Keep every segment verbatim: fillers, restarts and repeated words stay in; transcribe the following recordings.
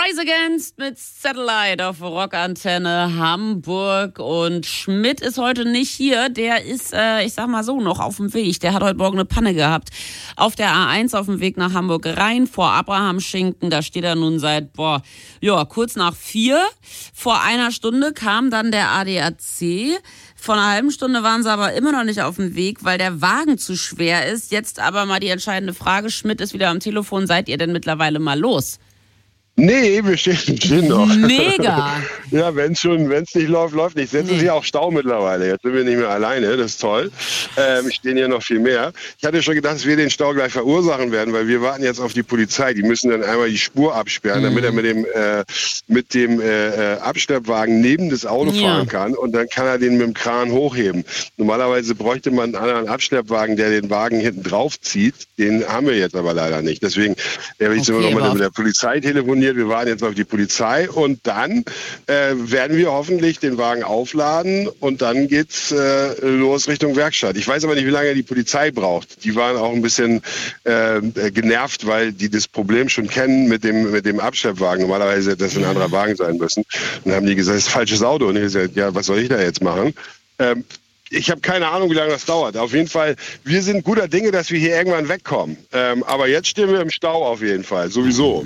Rise Against mit Satellite auf Rockantenne Hamburg. Und Schmidt ist heute nicht hier. Der ist, äh, ich sag mal so, noch auf dem Weg. Der hat heute Morgen eine Panne gehabt. Auf der A eins auf dem Weg nach Hamburg rein vor Abrahamschinken. Da steht er nun seit, boah, ja, kurz nach vier. Vor einer Stunde kam dann der A D A C. Vor einer halben Stunde waren sie aber immer noch nicht auf dem Weg, weil der Wagen zu schwer ist. Jetzt aber mal die entscheidende Frage. Schmidt ist wieder am Telefon. Seid ihr denn mittlerweile mal los? Nee, wir stehen, stehen noch. Mega. Ja, wenn es schon, wenn es nicht läuft, läuft nicht. Jetzt nee. ist ja auch Stau mittlerweile. Jetzt sind wir nicht mehr alleine, das ist toll. Ähm, stehen hier noch viel mehr. Ich hatte schon gedacht, dass wir den Stau gleich verursachen werden, weil wir warten jetzt auf die Polizei. Die müssen dann einmal die Spur absperren, mhm. damit er mit dem, äh, mit dem äh, Abschleppwagen neben das Auto ja. fahren kann. Und dann kann er den mit dem Kran hochheben. Normalerweise bräuchte man einen anderen Abschleppwagen, der den Wagen hinten drauf zieht. Den haben wir jetzt aber leider nicht. Deswegen werde ich okay, noch mal mit der Polizei telefonieren. Wir warten jetzt auf die Polizei und dann äh, werden wir hoffentlich den Wagen aufladen und dann geht's äh, los Richtung Werkstatt. Ich weiß aber nicht, wie lange die Polizei braucht. Die waren auch ein bisschen äh, genervt, weil die das Problem schon kennen mit dem mit dem Abschleppwagen. Normalerweise hätte das ein anderer Wagen sein müssen. Und dann haben die gesagt, das ist ein falsches Auto. Und ich gesagt, ja, was soll ich da jetzt machen? Ähm, Ich habe keine Ahnung, wie lange das dauert. Auf jeden Fall, wir sind guter Dinge, dass wir hier irgendwann wegkommen. Ähm, aber jetzt stehen wir im Stau auf jeden Fall, sowieso.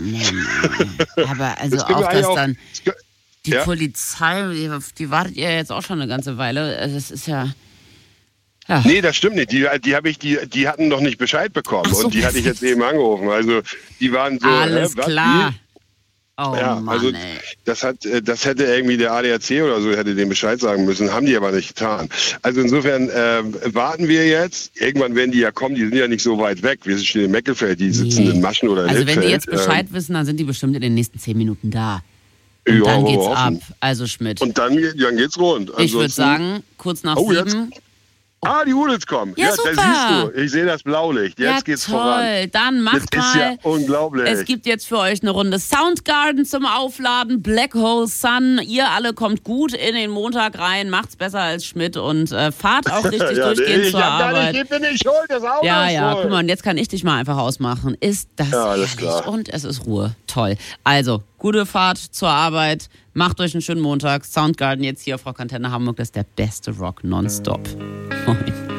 Aber also auch, dass auch, dann die ja? Polizei, die, die wartet ja jetzt auch schon eine ganze Weile. Das ist ja... ja. Nee, das stimmt nicht. Die, die, hab ich, die, die hatten noch nicht Bescheid bekommen. So. Und die hatte ich jetzt eben angerufen. Also die waren so... Alles äh, was, klar. Wie? Oh ja, Mann, also ey. das hat, das hätte irgendwie der A D A C oder so hätte den Bescheid sagen müssen, haben die aber nicht getan. Also insofern äh, warten wir jetzt. Irgendwann werden die ja kommen, die sind ja nicht so weit weg. Wir stehen in Meckelfeld, die sitzen nee. in Maschen oder in Also Littfeld. wenn die jetzt Bescheid ähm, wissen, dann sind die bestimmt in den nächsten zehn Minuten da. Und ja, dann geht's hoffen. ab. Also Schmidt. Und dann, dann geht's rund. Ansonsten, ich würde sagen, kurz nach oh, sieben... Jetzt. Ah, die Udels kommen. Ja, ja super. Da siehst du. Ich sehe das Blaulicht. Jetzt ja, geht's toll. voran. Dann macht das mal. ist ja unglaublich. Es gibt jetzt für euch eine Runde Soundgarden zum Aufladen, Black Hole Sun. Ihr alle kommt gut in den Montag rein, macht's besser als Schmidt und äh, fahrt auch richtig ja, durchgehend ich zur hab Arbeit. Nicht, ich bin nicht schuld, das Auto ja, ist ja, voll. guck mal, und jetzt kann ich dich mal einfach ausmachen. Ist das ja, alles herrlich. klar. Und es ist Ruhe. Toll. Also, gute Fahrt zur Arbeit. Macht euch einen schönen Montag. Soundgarden jetzt hier auf Rockantenne Hamburg. Das ist der beste Rock nonstop. Moin.